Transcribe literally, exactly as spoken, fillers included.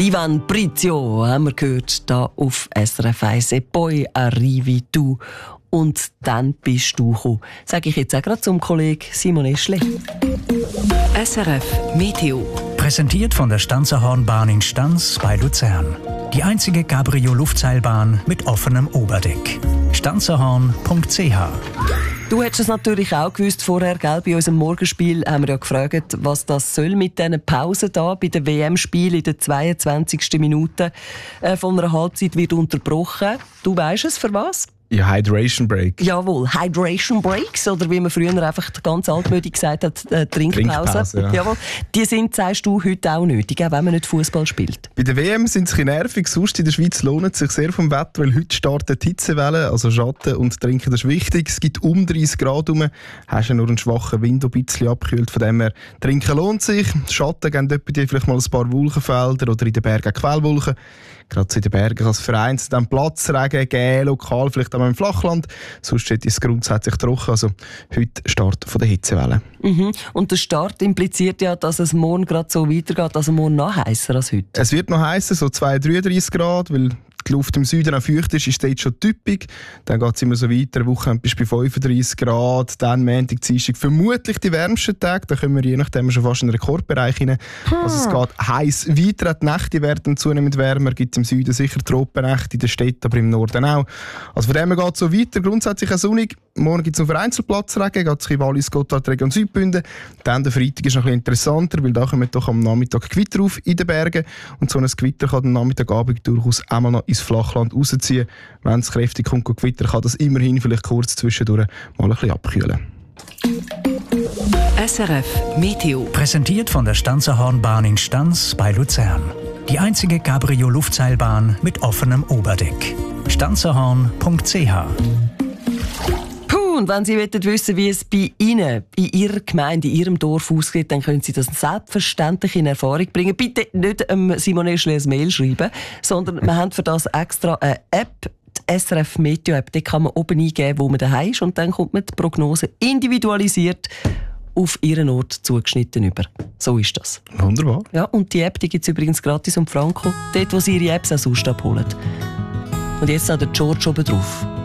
Ivan Prizio haben wir gehört, hier auf S R F eins. E poi arrivi tu. Und dann bist du gekommen. Sage ich jetzt auch gerade zum Kollegen Simon Eschle. S R F Meteo. Präsentiert von der Stanzerhornbahn in Stanz bei Luzern. Die einzige Cabrio-Luftseilbahn mit offenem Oberdeck. stanzerhorn punkt c h. Du hättest es natürlich auch gewusst vorher, gell? Bei unserem Morgenspiel haben wir ja gefragt, was das soll mit diesen Pausen da bei den W M-Spielen in der zweiundzwanzigsten Minute äh, von einer Halbzeit wird unterbrochen. Du weisst es, für was? Ja, Hydration Break. Jawohl, Hydration Breaks, oder wie man früher einfach ganz altmütig gesagt hat, äh, Trinkpause. Trinkpause, ja. Jawohl. Die sind, sagst du, heute auch nötig, auch wenn man nicht Fußball spielt. Bei der W M sind es ein bisschen nervig, sonst in der Schweiz lohnt es sich sehr vom Wetter, weil heute startet die Hitzewelle, also Schatten und Trinken, das ist wichtig. Es gibt um dreißig Grad rum, hast ja nur einen schwachen Wind, der ein bisschen abkühlt, von dem her, Trinken lohnt sich. Schatten geben dort vielleicht mal ein paar Wolkenfelder oder in den Bergen Quellwolken. Gerade in den Bergen kann es vereinzelt dann Platzregen geben, lokal, vielleicht auch im Flachland. Sonst ist es grundsätzlich trocken. Also heute Start von der Hitzewelle. Mhm. Und der Start impliziert ja, dass es morgen gerade so weitergeht, also morgen noch heißer als heute. Es wird noch heißer, so zweiunddreißig, dreiunddreißig Grad, weil die Luft im Süden auch feucht ist, ist dort schon typisch. Dann geht es immer so weiter, eine Woche bis bei fünfunddreißig Grad, dann Montag, Dienstag vermutlich die wärmsten Tage, da kommen wir je nachdem schon fast in den Rekordbereich hinein. Hm. Also es geht heiß weiter, die Nächte werden zunehmend wärmer, gibt es im Süden sicher Tropennächte, in den Städten, aber im Norden auch. Also von dem her geht es so weiter, grundsätzlich auch sonnig. Morgen gibt es noch Vereinzelplatzregen, geht es in Wallis, Gotthard, Region Südbünden. Dann der Freitag ist noch ein bisschen interessanter, weil da kommen doch am Nachmittag Gewitter auf in den Bergen und so ein Gewitter kann am Nachmittagabend durchaus einmal noch ins Flachland rausziehen. Wenn es kräftig kommt, Gewitter, kann das immerhin vielleicht kurz zwischendurch mal ein bisschen abkühlen. S R F Meteo. Präsentiert von der Stanzerhornbahn in Stanz bei Luzern. Die einzige Cabrio-Luftseilbahn mit offenem Oberdeck. stanzerhorn punkt c h. Und wenn Sie wissen, wie es bei Ihnen, in Ihrer Gemeinde, in Ihrem Dorf aussieht, dann können Sie das selbstverständlich in Erfahrung bringen. Bitte nicht ähm, Simon Eschle ein Mail schreiben, sondern wir haben für das extra eine App, die S R F Meteo App. Die kann man oben eingeben, wo man daheim ist, und dann kommt man die Prognose individualisiert auf Ihren Ort zugeschnitten über. So ist das. Wunderbar. Ja, und die App gibt es übrigens gratis um Franco, dort, wo Sie Ihre Apps auch sonst abholen. Und jetzt hat der George oben drauf.